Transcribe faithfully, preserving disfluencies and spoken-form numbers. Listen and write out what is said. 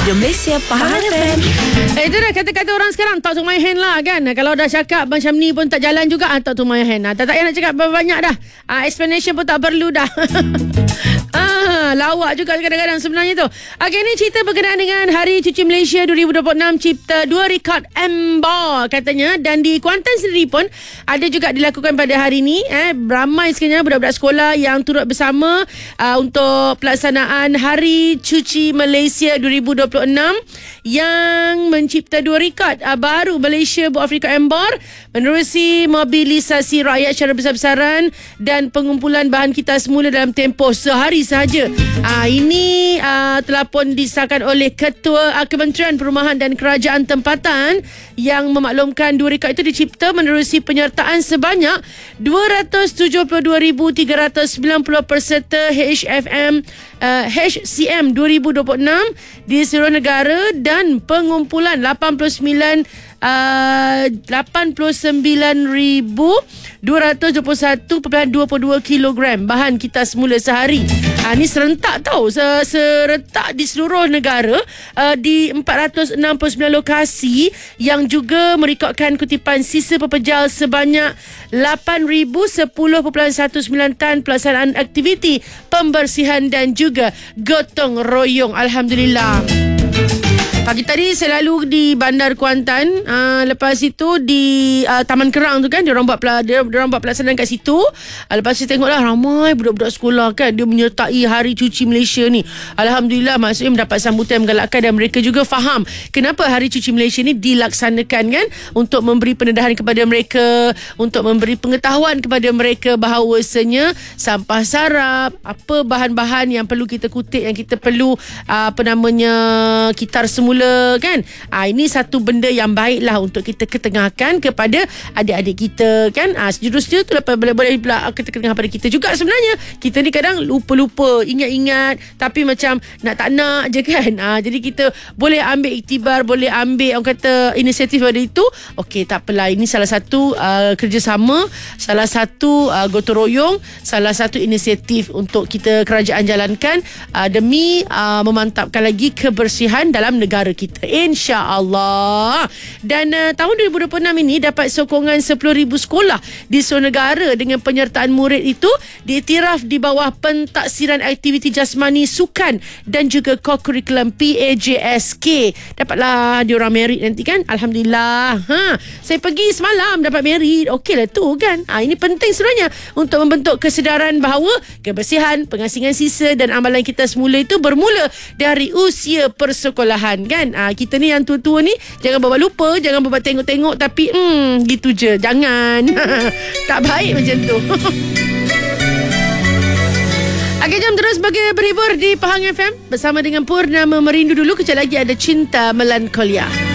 Radio Malaysia Pahang F M. Eh, itu dah kata-kata orang sekarang. Talk to my hand lah kan. Kalau dah cakap macam ni pun tak jalan juga. ah, Talk to my hand. Ah, tak, tak payah nak cakap banyak dah. ah, Explanation pun tak perlu dah. ah, Lawak juga kadang-kadang sebenarnya tu. Okey, ni cerita berkenaan dengan Hari Cuci Malaysia dua ribu dua puluh enam. Cipta dua rekod Amber katanya. Dan di Kuantan sendiri pun ada juga dilakukan pada hari ni. eh, Ramai sebenarnya budak-budak sekolah yang turut bersama uh, untuk pelaksanaan Hari Cuci Malaysia dua ribu dua puluh enam yang mencipta dua rekod uh, baru. Malaysia buat rekod Amber menerusi mobilisasi rakyat secara besar-besaran dan pengumpulan bahan kita semula dalam tempoh sehari sahaja. Uh, ini uh, telah pun disahkan oleh Ketua uh, Kementerian Perumahan dan Kerajaan Tempatan yang memaklumkan dua rekod itu dicipta menerusi penyertaan sebanyak dua ratus tujuh puluh dua ribu tiga ratus sembilan puluh peserta H F M uh, H C M dua ribu dua puluh enam di seluruh negara dan pengumpulan lapan puluh sembilan Uh, lapan puluh sembilan ribu dua ratus dua puluh satu perpuluhan dua puluh dua kilogram bahan kita semula sehari. Ha, ni serentak tau, serentak di seluruh negara, uh, di empat ratus enam puluh sembilan lokasi yang juga merekodkan kutipan sisa pepejal sebanyak lapan ribu sepuluh perpuluhan sembilan belas tan pelaksanaan aktiviti pembersihan dan juga gotong royong. Alhamdulillah. Pagi tadi saya lalu di Bandar Kuantan, uh, lepas itu di uh, Taman Kerang tu kan, dia orang buat pela, dia, dia orang buat pelaksanaan kat situ. Uh, lepas tu saya tengoklah ramai budak-budak sekolah kan, dia menyertai Hari Cuci Malaysia ni. Alhamdulillah, maksudnya mendapat sambutan yang menggalakkan dan mereka juga faham kenapa Hari Cuci Malaysia ni dilaksanakan kan, untuk memberi pendedahan kepada mereka, untuk memberi pengetahuan kepada mereka bahawasanya sampah sarap, apa bahan-bahan yang perlu kita kutip, yang kita perlu uh, apa namanya kitar semula kan. Ah, ini satu benda yang baiklah untuk kita ketengahkan kepada adik-adik kita kan. Ah, sejurusnya tu lepas boleh-boleh pula ketengah pada kita juga sebenarnya. Kita ni kadang lupa-lupa, ingat-ingat tapi macam nak tak nak je kan. Ah, jadi kita boleh ambil iktibar, boleh ambil orang kata inisiatif pada itu. Okey, tak apalah, ini salah satu uh, kerjasama, salah satu uh, gotong royong, salah satu inisiatif untuk kita kerajaan jalankan uh, demi uh, memantapkan lagi kebersihan dalam negara kita, insya-Allah. Dan uh, tahun dua ribu dua puluh enam ini dapat sokongan sepuluh ribu sekolah di seluruh negara dengan penyertaan murid itu diiktiraf di bawah pentaksiran aktiviti jasmani, sukan dan juga co-curriculum P A J S K. Dapatlah diorang merit nanti kan. Alhamdulillah. Ha, saya pergi semalam dapat merit. Okeylah tu kan. Ha, ini penting sebenarnya untuk membentuk kesedaran bahawa kebersihan, pengasingan sisa dan amalan kita semula itu bermula dari usia persekolahan kan. Ah, kita ni yang tua-tua ni jangan bawa lupa, jangan bawa tengok-tengok tapi hmm gitu je, jangan. Tak baik macam tu. Okey, jom terus bagi berhibur di Pahang F M bersama dengan Purnama Merindu dulu. Kejap lagi ada Cinta Melankolia.